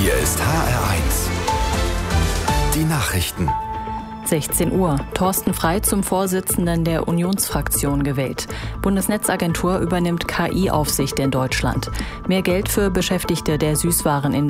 Hier ist HR1. Die Nachrichten. 16 Uhr. Thorsten Frey zum Vorsitzenden der Unionsfraktion gewählt. Bundesnetzagentur übernimmt KI-Aufsicht in Deutschland. Mehr Geld für Beschäftigte der Süßwarenindustrie.